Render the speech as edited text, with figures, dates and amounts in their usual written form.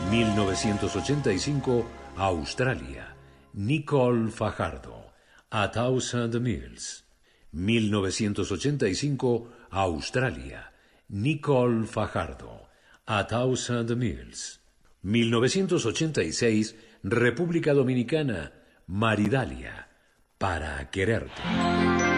1985, Australia. Nicole Fajardo, A Thousand Miles. 1985, Australia. Nicole Fajardo, A Thousand Miles. 1986, República Dominicana. Maridalia, Para Quererte.